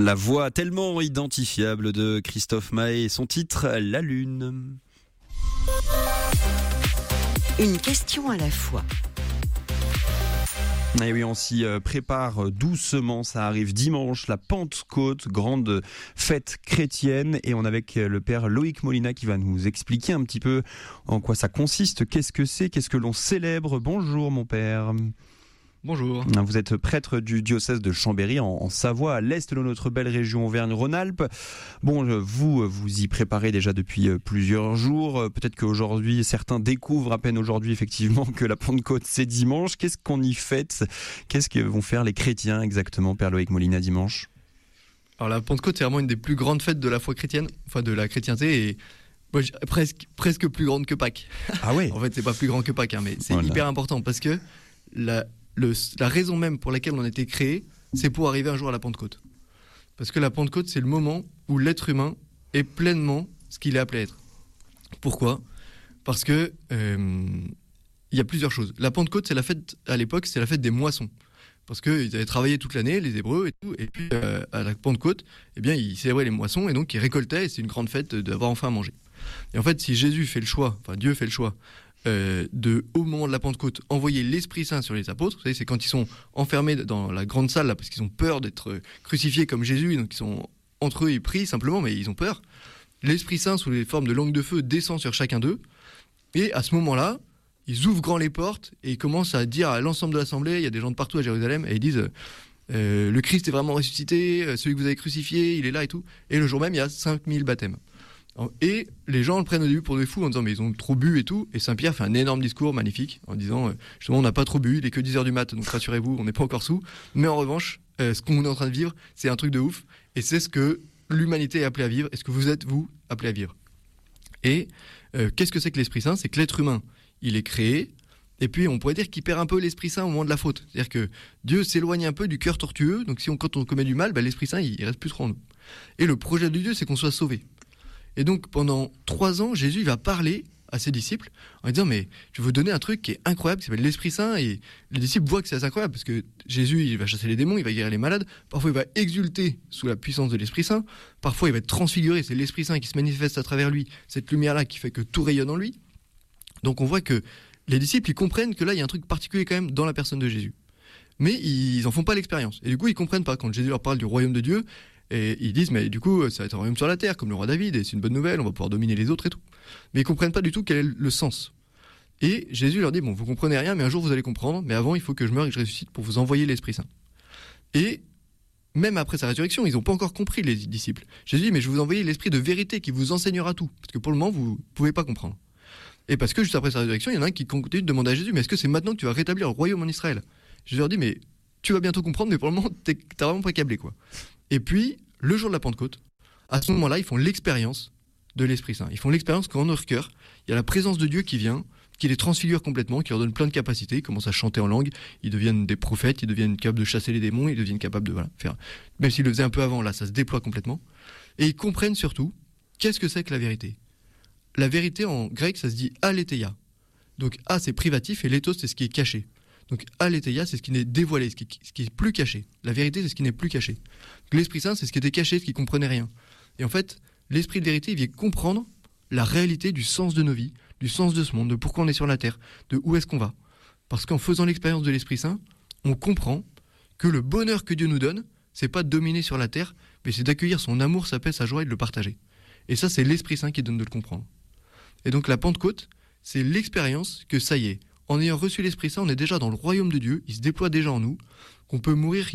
La voix tellement identifiable de Christophe Maé et son titre « La Lune ». Une question à la fois. Et oui, on s'y prépare doucement, ça arrive dimanche, la Pentecôte, grande fête chrétienne, et on est avec le père Loïc Molina qui va nous expliquer un petit peu en quoi ça consiste, qu'est-ce que c'est, qu'est-ce que l'on célèbre. Bonjour mon père. Bonjour. Vous êtes prêtre du diocèse de Chambéry en Savoie, à l'est de notre belle région Auvergne-Rhône-Alpes. Bon, vous y préparez déjà depuis plusieurs jours. Peut-être qu'aujourd'hui, certains découvrent à peine aujourd'hui effectivement que la Pentecôte c'est dimanche. Qu'est-ce qu'on y fête ? Qu'est-ce que vont faire les chrétiens exactement, père Loïc Molina, dimanche ? Alors la Pentecôte c'est vraiment une des plus grandes fêtes de la foi chrétienne, enfin de la chrétienté, et moi, presque plus grande que Pâques. Ah ouais. En fait c'est pas plus grand que Pâques, mais c'est hyper important parce que la raison même pour laquelle on a été créé, c'est pour arriver un jour à la Pentecôte. Parce que la Pentecôte, c'est le moment où l'être humain est pleinement ce qu'il est appelé à être. Pourquoi ? Parce que il y a plusieurs choses. La Pentecôte, c'est la fête, à l'époque, c'est la fête des moissons. Parce qu'ils avaient travaillé toute l'année, les Hébreux et tout, et puis à la Pentecôte, eh bien, ils célébraient les moissons, et donc ils récoltaient, et c'est une grande fête d'avoir enfin à manger. Et en fait, si Jésus fait le choix, enfin Dieu fait le choix, au moment de la Pentecôte, envoyer l'Esprit Saint sur les apôtres. Vous savez, c'est quand ils sont enfermés dans la grande salle, là, parce qu'ils ont peur d'être crucifiés comme Jésus, donc ils sont entre eux, ils prient simplement, mais ils ont peur. L'Esprit Saint, sous les formes de langue de feu, descend sur chacun d'eux, et à ce moment-là, ils ouvrent grand les portes, et ils commencent à dire à l'ensemble de l'assemblée, il y a des gens de partout à Jérusalem, et ils disent le Christ est vraiment ressuscité, celui que vous avez crucifié, il est là et tout. Et le jour même, il y a 5000 baptêmes. Et les gens le prennent au début pour des fous en disant mais ils ont trop bu et tout, et Saint-Pierre fait un énorme discours magnifique en disant justement on n'a pas trop bu, il est que 10h du mat, donc rassurez-vous, on n'est pas encore sous, mais en revanche ce qu'on est en train de vivre c'est un truc de ouf, et c'est ce que l'humanité est appelée à vivre, et ce que vous êtes vous appelés à vivre. Et qu'est-ce que c'est que l'Esprit Saint ? C'est que l'être humain il est créé, et puis on pourrait dire qu'il perd un peu l'Esprit Saint au moment de la faute, c'est-à-dire que Dieu s'éloigne un peu du cœur tortueux, donc quand on commet du mal, l'Esprit Saint il reste plus trop en nous. Et le projet de Dieu c'est qu'on soit sauvé. Et donc, pendant 3 ans, Jésus va parler à ses disciples en disant « Mais je vais vous donner un truc qui est incroyable, qui s'appelle l'Esprit Saint. » Et les disciples voient que c'est assez incroyable parce que Jésus, il va chasser les démons, il va guérir les malades. Parfois, il va exulter sous la puissance de l'Esprit Saint. Parfois, il va être transfiguré. C'est l'Esprit Saint qui se manifeste à travers lui. Cette lumière-là qui fait que tout rayonne en lui. Donc, on voit que les disciples, ils comprennent que là, il y a un truc particulier quand même dans la personne de Jésus. Mais ils n'en font pas l'expérience. Et du coup, ils comprennent pas. Quand Jésus leur parle du royaume de Dieu, et ils disent, mais du coup, ça va être un royaume sur la terre, comme le roi David, et c'est une bonne nouvelle, on va pouvoir dominer les autres et tout. Mais ils comprennent pas du tout quel est le sens. Et Jésus leur dit, bon, vous comprenez rien, mais un jour vous allez comprendre, mais avant, il faut que je meure et que je ressuscite pour vous envoyer l'Esprit Saint. Et même après sa résurrection, ils n'ont pas encore compris, les disciples. Jésus dit, mais je vais vous envoyer l'Esprit de vérité qui vous enseignera tout, parce que pour le moment, vous pouvez pas comprendre. Et parce que juste après sa résurrection, il y en a un qui continue de demander à Jésus, mais est-ce que c'est maintenant que tu vas rétablir le royaume en Israël ? Jésus leur dit, mais tu vas bientôt comprendre, mais pour le moment, t'as vraiment pas câblé, quoi. Et puis, le jour de la Pentecôte, à ce moment-là, ils font l'expérience de l'Esprit Saint. Ils font l'expérience qu'en leur cœur, il y a la présence de Dieu qui vient, qui les transfigure complètement, qui leur donne plein de capacités. Ils commencent à chanter en langue, ils deviennent des prophètes, ils deviennent capables de chasser les démons, ils deviennent capables de faire. Même s'ils le faisaient un peu avant, là, ça se déploie complètement. Et ils comprennent surtout qu'est-ce que c'est que la vérité. La vérité en grec, ça se dit aletheia. Donc a c'est privatif et lethos c'est ce qui est caché. Donc aletheia c'est ce qui n'est dévoilé, ce qui est plus caché. La vérité c'est ce qui n'est plus caché. Donc, l'Esprit Saint c'est ce qui était caché, ce qui comprenait rien. Et en fait, l'Esprit de vérité il vient comprendre la réalité du sens de nos vies, du sens de ce monde, de pourquoi on est sur la terre, de où est-ce qu'on va. Parce qu'en faisant l'expérience de l'Esprit Saint, on comprend que le bonheur que Dieu nous donne, c'est pas de dominer sur la terre, mais c'est d'accueillir son amour, sa paix, sa joie et de le partager. Et ça c'est l'Esprit Saint qui donne de le comprendre. Et donc la Pentecôte, c'est l'expérience que ça y est, en ayant reçu l'Esprit Saint, on est déjà dans le royaume de Dieu, il se déploie déjà en nous, qu'on peut mourir,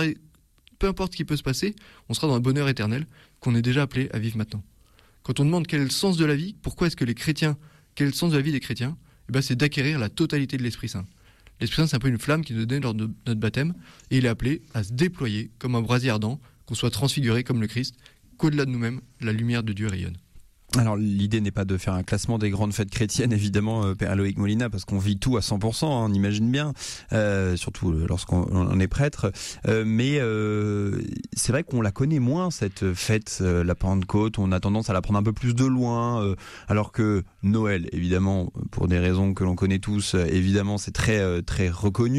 peu importe ce qui peut se passer, on sera dans le bonheur éternel, qu'on est déjà appelé à vivre maintenant. Quand on demande quel est le sens de la vie, pourquoi est-ce que les chrétiens, quel est le sens de la vie des chrétiens, c'est d'acquérir la totalité de l'Esprit Saint. L'Esprit Saint, c'est un peu une flamme qui nous donne lors de notre baptême, et il est appelé à se déployer comme un brasier ardent, qu'on soit transfiguré comme le Christ, qu'au-delà de nous-mêmes, la lumière de Dieu rayonne. Alors l'idée n'est pas de faire un classement des grandes fêtes chrétiennes évidemment, Père Loïc Molina, parce qu'on vit tout à 100%, on imagine bien, surtout lorsqu'on est prêtre, mais c'est vrai qu'on la connaît moins cette fête, la Pentecôte, on a tendance à la prendre un peu plus de loin, alors que Noël évidemment, pour des raisons que l'on connaît tous, évidemment c'est très très reconnu.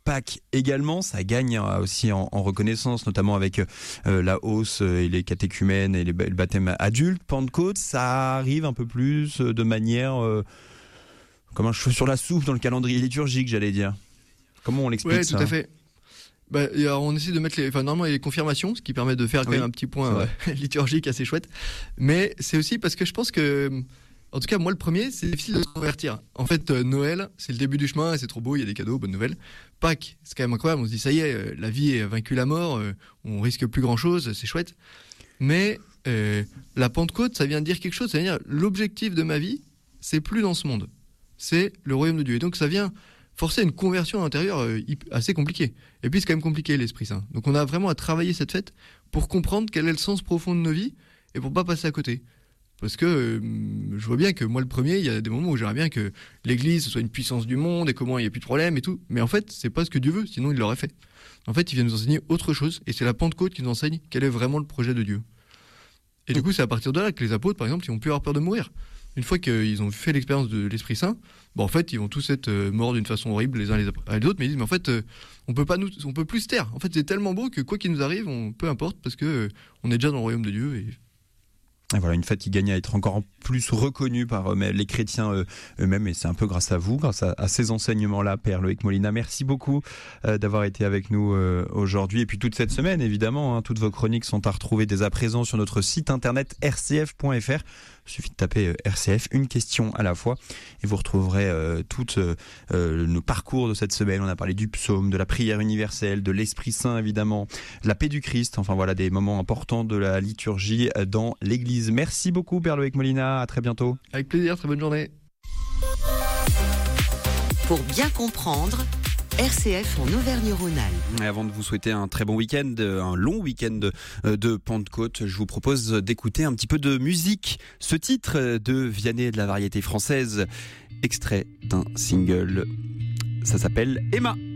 Pâques également, ça gagne aussi en reconnaissance, notamment avec la hausse et les catéchumènes et le baptême adulte. Pentecôte, ça arrive un peu plus de manière comme un cheveu sur la soupe dans le calendrier liturgique, j'allais dire. Comment on l'explique ça ? Oui, tout à fait. Alors on essaie de mettre normalement il y a les confirmations, ce qui permet de faire quand même un petit point liturgique assez chouette. Mais c'est aussi parce que je pense que, en tout cas moi le premier, c'est difficile de se convertir. En fait, Noël, c'est le début du chemin, et c'est trop beau, il y a des cadeaux, bonne nouvelle. Pâques, c'est quand même incroyable, on se dit ça y est, la vie a vaincu la mort, on risque plus grand chose, c'est chouette. Mais la Pentecôte, ça vient dire quelque chose, ça vient dire l'objectif de ma vie, c'est plus dans ce monde, c'est le royaume de Dieu. Et donc ça vient forcer une conversion à l'intérieur assez compliquée. Et puis c'est quand même compliqué l'Esprit Saint. Donc on a vraiment à travailler cette fête pour comprendre quel est le sens profond de nos vies et pour pas passer à côté. Parce que je vois bien que moi le premier, il y a des moments où j'aimerais bien que l'Église soit une puissance du monde et comment il n'y a plus de problème et tout. Mais en fait, c'est pas ce que Dieu veut, sinon il l'aurait fait. En fait, il vient nous enseigner autre chose et c'est la Pentecôte qui nous enseigne quel est vraiment le projet de Dieu. Et du coup, c'est à partir de là que les apôtres, par exemple, ils ont pu avoir peur de mourir. Une fois qu'ils ont fait l'expérience de l'Esprit Saint, en fait, ils vont tous être morts d'une façon horrible les uns les autres, mais ils disent, mais en fait, on peut plus se taire. En fait, c'est tellement beau que quoi qu'il nous arrive, peu importe, parce que on est déjà dans le royaume de Dieu. Et voilà, une fête qui gagne à être encore plus reconnue par les chrétiens eux-mêmes, et c'est un peu grâce à vous, grâce à ces enseignements-là, Père Loïc Molina. Merci beaucoup d'avoir été avec nous aujourd'hui, et puis toute cette semaine, évidemment, toutes vos chroniques sont à retrouver dès à présent sur notre site internet rcf.fr. Il suffit de taper RCF, une question à la fois, et vous retrouverez tous nos parcours de cette semaine. On a parlé du psaume, de la prière universelle, de l'Esprit Saint évidemment, de la paix du Christ, enfin voilà des moments importants de la liturgie dans l'Église. Merci beaucoup Père Loïc Molina, à très bientôt. Avec plaisir, très bonne journée. Pour bien comprendre, RCF en Auvergne-Rhône-Alpes. Et avant de vous souhaiter un très bon week-end, un long week-end de Pentecôte, je vous propose d'écouter un petit peu de musique. Ce titre de Vianney de la variété française, extrait d'un single, ça s'appelle Emma.